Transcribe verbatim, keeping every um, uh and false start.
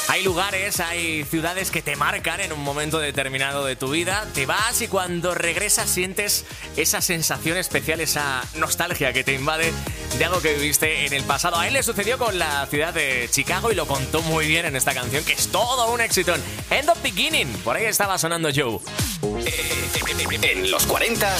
Hay lugares, hay ciudades que te marcan en un momento determinado de tu vida. Te vas y cuando regresas sientes esa sensación especial, esa nostalgia que te invade de algo que viviste en el pasado. A él le sucedió con la ciudad de Chicago y lo contó muy bien en esta canción, que es todo un éxito. End of Beginning, por ahí estaba sonando Joe. En los cuarenta,